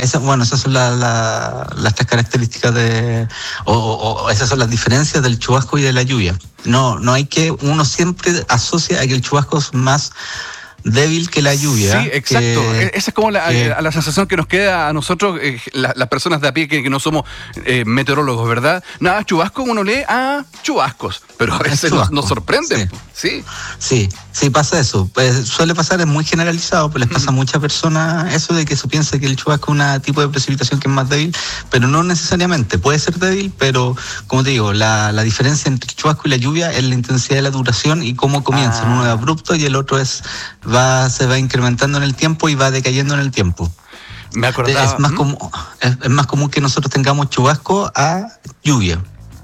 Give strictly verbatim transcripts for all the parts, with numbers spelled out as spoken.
esa, bueno, esas son la, la, las tres características de, o, o, o esas son las diferencias del chubasco y de la lluvia. No, no hay que, uno siempre asocia a que el chubasco es más débil que la lluvia. Sí, exacto. Que, Esa es como la, que, la sensación que nos queda a nosotros, eh, la, las personas de a pie que, que no somos eh, meteorólogos, ¿verdad? Nada, chubasco, uno lee, ah, chubascos, pero a veces nos, nos sorprenden. Sí. sí. Sí, sí pasa eso. Pues, suele pasar, es muy generalizado, pero les pasa a muchas personas eso de que se piensa que el chubasco es un tipo de precipitación que es más débil, pero no necesariamente. Puede ser débil, pero como te digo, la, la diferencia entre el chubasco y la lluvia es la intensidad de la duración y cómo comienzan. Ah. Uno es abrupto y el otro es va se va incrementando en el tiempo y va decayendo en el tiempo. Me acordaba. Es más, ¿Mm? común, es, es más común que nosotros tengamos chubasco a lluvia.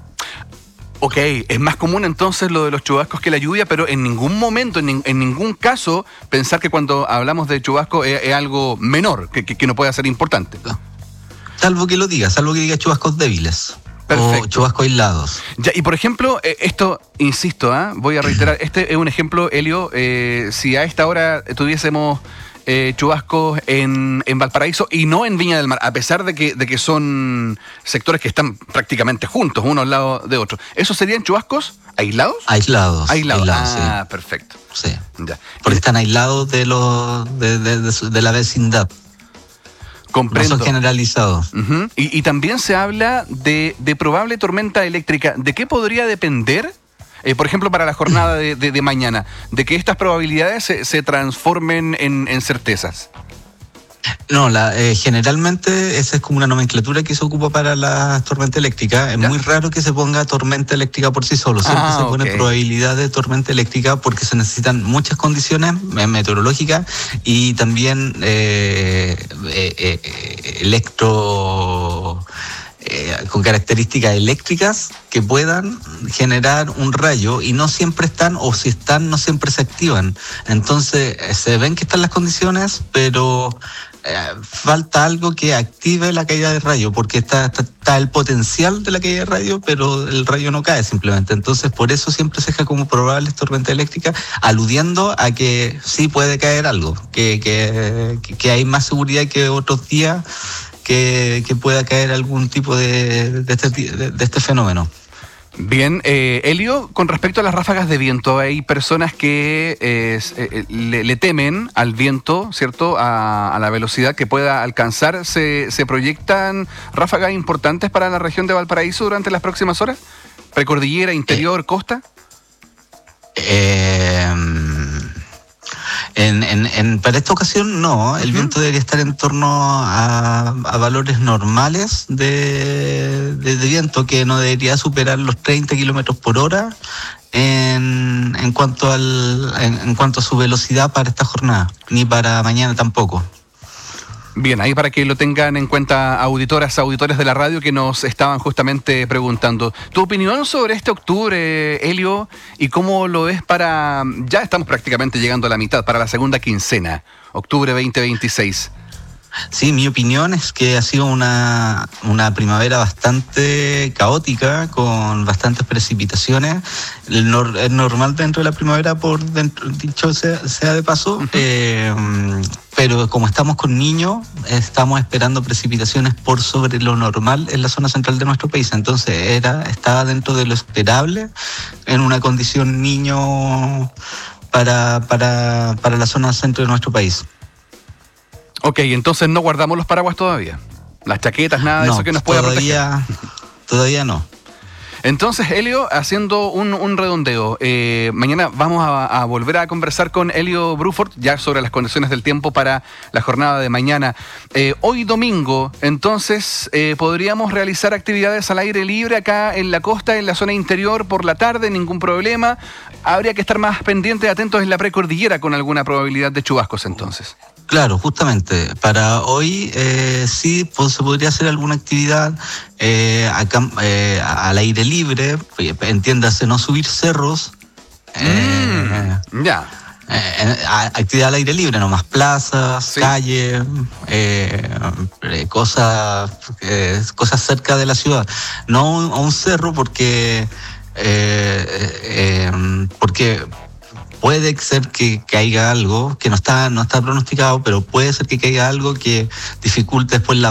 Ok, es más común entonces lo de los chubascos que la lluvia, pero en ningún momento, en, en ningún caso, pensar que cuando hablamos de chubasco es, es algo menor, que, que, que no pueda ser importante. Salvo que lo diga, salvo que diga chubascos débiles. Perfecto. O chubascos aislados. Ya, y por ejemplo, esto, insisto, ¿eh? voy a reiterar, este es un ejemplo, Elio, eh, si a esta hora tuviésemos eh, chubascos en, en Valparaíso y no en Viña del Mar, a pesar de que, de que son sectores que están prácticamente juntos, uno al lado de otro, ¿esos serían chubascos aislados? Aislados. Aislados, aislados ah, sí. Perfecto. Sí, ya. Porque están aislados de, los, de, de, de, de la vecindad. Comprendo. No son generalizados. Uh-huh. y, y también se habla de, de probable tormenta eléctrica. ¿De qué podría depender, eh, por ejemplo, para la jornada de, de, de mañana, de que estas probabilidades se, se transformen en, en certezas? No, la, eh, generalmente esa es como una nomenclatura que se ocupa para la tormenta eléctrica. Es ¿Ya? muy raro que se ponga tormenta eléctrica por sí solo. Siempre ah, se pone okay. probabilidad de tormenta eléctrica porque se necesitan muchas condiciones meteorológicas y también eh, eh, eh, electro... Eh, con características eléctricas que puedan generar un rayo y no siempre están, o si están, no siempre se activan. Entonces, eh, se ven que están las condiciones, pero eh, falta algo que active la caída de rayo, porque está, está, está el potencial de la caída de rayo, pero el rayo no cae simplemente. Entonces, por eso siempre se deja como probable tormenta eléctrica, aludiendo a que sí puede caer algo, que, que, que hay más seguridad que otros días Que, que pueda caer algún tipo de, de, este, de, de este fenómeno. Bien, eh, Elio, con respecto a las ráfagas de viento, hay personas que eh, eh, le, le temen al viento, ¿cierto? A, a la velocidad que pueda alcanzar. ¿Se, ¿Se proyectan ráfagas importantes para la región de Valparaíso durante las próximas horas? ¿Precordillera, interior, eh, costa? Eh... En, en, en, para esta ocasión no, el uh-huh. viento debería estar en torno a, a valores normales de, de, de viento, que no debería superar los treinta kilómetros por hora en, en, cuanto al, en, en cuanto a su velocidad para esta jornada, ni para mañana tampoco. Bien, ahí para que lo tengan en cuenta auditoras, auditores de la radio que nos estaban justamente preguntando. ¿Tu opinión sobre este octubre, Elio? ¿Y cómo lo ves para... Ya estamos prácticamente llegando a la mitad, para la segunda quincena, octubre veinte veintiséis? Sí, mi opinión es que ha sido una, una primavera bastante caótica, con bastantes precipitaciones. El nor, es normal dentro de la primavera, por dentro, dicho sea, sea de paso, uh-huh. eh, pero como estamos con niños, estamos esperando precipitaciones por sobre lo normal en la zona central de nuestro país. Entonces era estaba dentro de lo esperable en una condición niño para, para, para la zona centro de nuestro país. Ok, entonces no guardamos los paraguas todavía. Las chaquetas, nada de no, eso que nos pueda todavía, proteger. Todavía no. Entonces, Elio, haciendo un, un redondeo, eh, mañana vamos a, a volver a conversar con Elio Bruford ya sobre las condiciones del tiempo para la jornada de mañana. Eh, hoy domingo, entonces, eh, podríamos realizar actividades al aire libre acá en la costa, en la zona interior, por la tarde, ningún problema. Habría que estar más pendientes, atentos en la precordillera con alguna probabilidad de chubascos, entonces. Claro, justamente, para hoy eh, sí pues, se podría hacer alguna actividad eh, acá, eh, al aire libre, entiéndase, no subir cerros. Eh, mm, ya. Eh, actividad al aire libre, nomás plazas, sí. calles, eh, eh, cosas, eh, cosas cerca de la ciudad. No a un cerro porque, eh, eh, porque puede ser que caiga algo que no está no está pronosticado, pero puede ser que caiga algo que dificulte después la